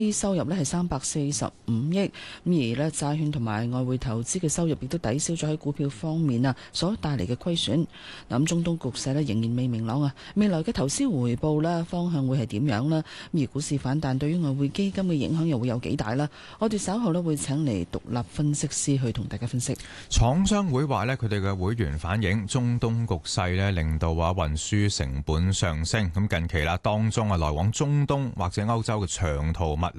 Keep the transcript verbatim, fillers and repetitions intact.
收入呢係三百四十五億，咁而呢債券同埋外匯投資嘅收入亦都抵消咗喺股票方面啊所帶嚟嘅虧損。咁中東局勢呢仍然未明朗啊，未來嘅投資回報呢方向會係點樣呢？而股市反彈對於外匯基金嘅影響又會有幾大呢？我哋稍後呢會請嚟獨立分析師去同大家分析。 廠商會話呢，佢哋嘅會員反映中東局勢呢令到話運輸成本上升，咁近期啦當中啊來往中東或者歐洲嘅長途物